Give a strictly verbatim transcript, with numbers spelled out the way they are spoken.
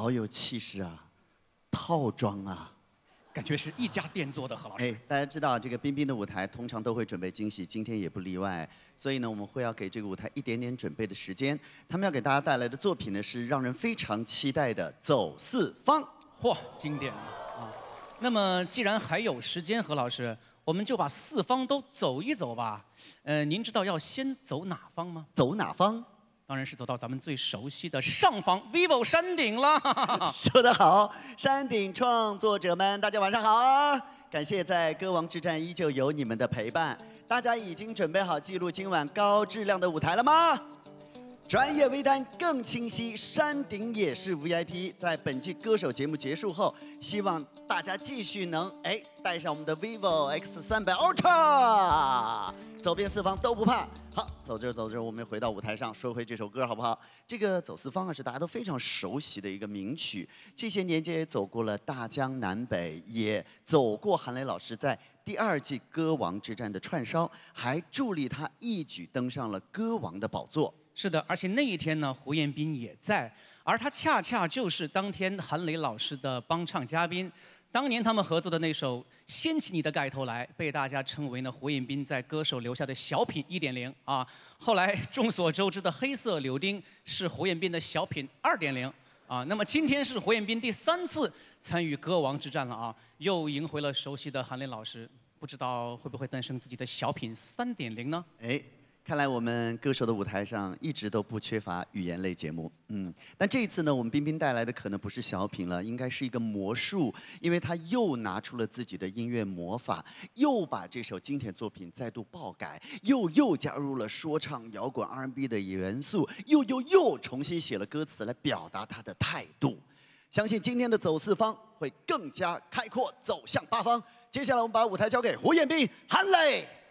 好有气势啊，套装啊。 感觉是一家店做的，何老师。 哎，大家知道这个彬彬的舞台通常都会准备惊喜，今天也不例外。所以呢，我们会要给这个舞台一点点准备的时间。他们要给大家带来的作品呢，是让人非常期待的《走四方》。 嚯，经典了啊！那么既然还有时间，何老师，我们就把四方都走一走吧。呃，您知道要先走哪方吗？ 走哪方？ 当然是走到咱们最熟悉的上方 vivo 山顶了。 说得好，山顶创作者们，大家晚上好！感谢在歌王之战依旧有你们的陪伴。大家已经准备好记录今晚高质量的舞台了吗？专业微单更清晰，山顶也是 V I P。在本期歌手节目结束后，希望大家继续能哎带上我们的 vivo X 三百 Ultra， 走遍四方都不怕。 好，走着走着，我们回到舞台上，说回这首歌好不好？这个《走四方》啊，是大家都非常熟悉的一个名曲。这些年间也走过了大江南北，也走过韩磊老师在第二季歌王之战的串烧，还助力他一举登上了歌王的宝座。 是的，而且那一天呢，胡彦斌也在，而他恰恰就是当天韩磊老师的帮唱嘉宾。 当年他们合作的那首《掀起你的盖头来》，被大家称为呢胡彦斌在歌手留下的小品一点零啊。后来众所周知的《黑色柳丁》是胡彦斌的小品二点零啊。那么今天是胡彦斌第三次参与歌王之战了啊，又赢回了熟悉的韩磊老师，不知道会不会诞生自己的小品三点零呢？ 哎。 看来我们歌手的舞台上一直都不缺乏语言类节目，嗯，但这一次呢，我们彬彬带来的可能不是小品了，应该是一个魔术，因为他又拿出了自己的音乐魔法，又把这首经典作品再度爆改，又又加入了说唱、摇滚、R and B 的元素，又又又重新写了歌词来表达他的态度。相信今天的走四方会更加开阔，走向八方。接下来我们把舞台交给胡彦斌、韩磊。